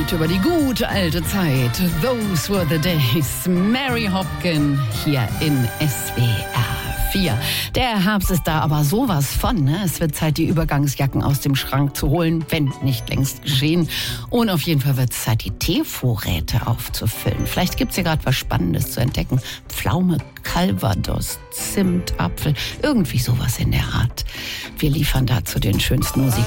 singt über die gute alte Zeit. Those were the days. Mary Hopkin hier in SWR 4. Der Herbst ist da aber sowas von. Ne? Es wird Zeit, die Übergangsjacken aus dem Schrank zu holen, wenn nicht längst geschehen. Und auf jeden Fall wird es Zeit, die Teevorräte aufzufüllen. Vielleicht gibt es ja gerade was Spannendes zu entdecken. Pflaume, Calvados, Zimt, Apfel, irgendwie sowas in der Art. Wir liefern dazu den schönsten Musik